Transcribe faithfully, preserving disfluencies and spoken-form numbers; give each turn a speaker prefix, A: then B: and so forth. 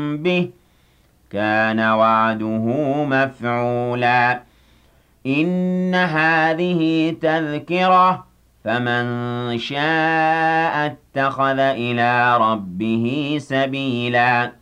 A: بِهِ ۚ كَانَ وَعْدُهُ مَفْعُولًا إِنَّ هَٰذِهِ تَذْكِرَةٌ ۖ فَمَن شَاءَ اتَّخَذَ إِلَىٰ رَبِّهِ سَبِيلًا